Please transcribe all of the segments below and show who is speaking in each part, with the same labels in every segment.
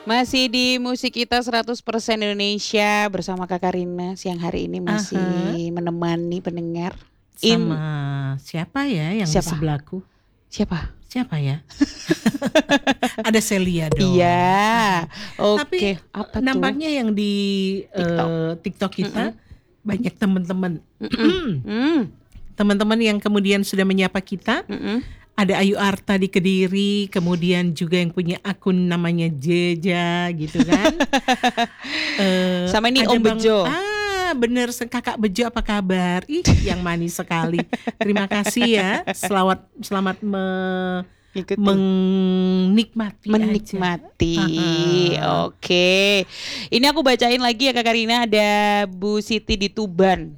Speaker 1: Masih di musik kita 100% Indonesia bersama Kak Karina. Siang hari ini masih menemani pendengar.
Speaker 2: Sama siapa ya yang di sebelahku? Siapa ya? Ada Celia dong.
Speaker 1: Iya.
Speaker 2: Tapi
Speaker 1: apa
Speaker 2: nampaknya yang di TikTok kita banyak teman-teman. Teman-teman yang kemudian sudah menyapa kita. Ada Ayu Arta di Kediri, kemudian juga yang punya akun namanya Jeja gitu kan.
Speaker 1: Sama ini Om Bejo.
Speaker 2: Bener, Kakak Bejo apa kabar? Ih, yang manis sekali. Terima kasih ya. Selamat menikmati.
Speaker 1: Oke. Ini aku bacain lagi ya Kak Karina. Ada Bu Siti di Tuban.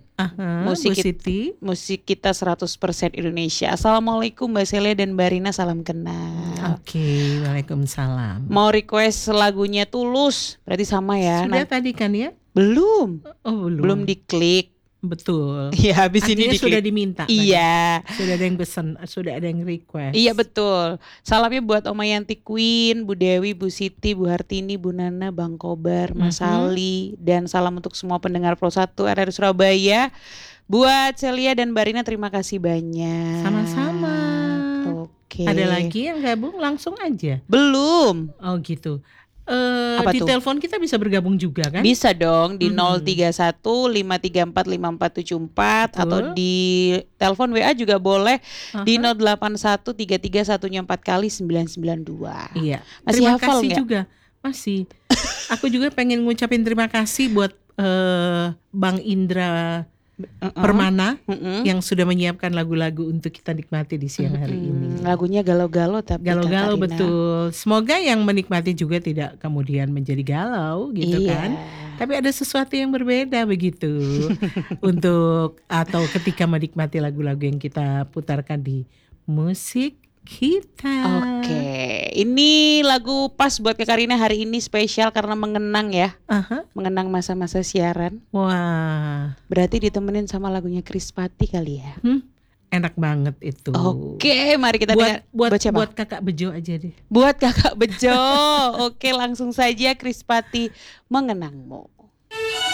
Speaker 1: Musik kita 100% Indonesia. Assalamualaikum Mbak Celia dan Mbak Rina, salam kenal.
Speaker 2: Oke, waalaikumsalam.
Speaker 1: Mau request lagunya Tulus, berarti sama ya.
Speaker 2: Sudah tadi kan ya?
Speaker 1: Belum.
Speaker 2: Oh,
Speaker 1: belum diklik.
Speaker 2: Betul.
Speaker 1: Iya, habis ini diklik.
Speaker 2: Sudah diminta.
Speaker 1: Iya.
Speaker 2: Tadi. Sudah ada yang pesan, sudah ada yang request.
Speaker 1: Iya betul. Salamnya buat Oma Yanti Queen, Bu Dewi, Bu Siti, Bu Hartini, Bu Nana, Bang Kobar, Mas Ali, dan salam untuk semua pendengar Pro 1 RRI Surabaya. Buat Celia dan Mbak Rina, terima kasih banyak.
Speaker 2: Sama-sama. Oke. Ada lagi yang gabung langsung aja?
Speaker 1: Belum.
Speaker 2: Oh gitu. Di telepon kita bisa bergabung juga kan?
Speaker 1: Bisa dong di 031 534 5474 atau di telepon WA juga boleh di 081 33 1 4 kali 992.
Speaker 2: Iya.
Speaker 1: Masih
Speaker 2: terima
Speaker 1: hafal
Speaker 2: kasih
Speaker 1: gak?
Speaker 2: Juga. Masih. Aku juga pengen ngucapin terima kasih buat Bang Indra Permana yang sudah menyiapkan lagu-lagu untuk kita nikmati di siang hari ini.
Speaker 1: Lagunya galau-galau tapi
Speaker 2: galau-galau betul. Semoga yang menikmati juga tidak kemudian menjadi galau gitu kan. Tapi ada sesuatu yang berbeda begitu untuk atau ketika menikmati lagu-lagu yang kita putarkan di musik kita.
Speaker 1: Oke, ini lagu pas buat Kak Karina hari ini spesial karena mengenang ya, mengenang masa-masa siaran.
Speaker 2: Wah,
Speaker 1: berarti ditemenin sama lagunya Krispati kali ya.
Speaker 2: Enak banget itu.
Speaker 1: Oke, mari kita
Speaker 2: buat Kakak Bejo aja deh.
Speaker 1: Buat Kakak Bejo. Oke, langsung saja Krispati, Mengenangmu.